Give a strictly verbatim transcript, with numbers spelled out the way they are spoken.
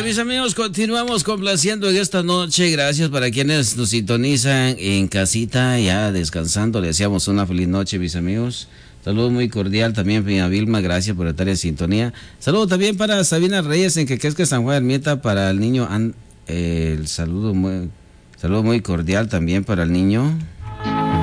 mis amigos, continuamos complaciendo en esta noche. Gracias para quienes nos sintonizan en casita, ya descansando. Le deseamos una feliz noche, mis amigos. Saludo muy cordial también para Vilma, gracias por estar en sintonía. Saludo también para Sabina Reyes en Quequesque, San Juan Ermita, para el niño. An, eh, el saludo muy, saludo muy cordial también para el niño.